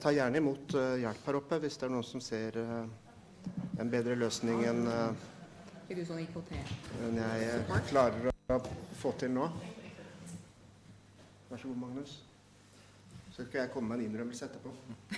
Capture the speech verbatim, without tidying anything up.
tar gjerne imot uh, hjelp her oppe, hvis det er noen som ser uh, en bedre løsning enn uh, Er du sånn I K T? enn jeg uh, klarer å få til nå. Vær så god, Magnus. Så skal jeg komme med en innrømmelse etterpå.